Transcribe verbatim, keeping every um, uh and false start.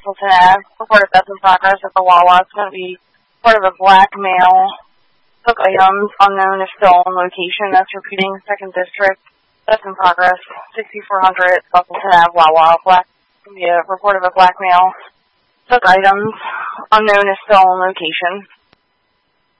Buffleton Ave. Report of theft in progress at the Wawa. It's going to be part of a black male. Took items unknown if stolen location. That's repeating second district. Theft in progress. sixty-four hundred Buffleton Ave, Wawa. Black. It's going to be a report of a black male. Took items unknown if stolen location.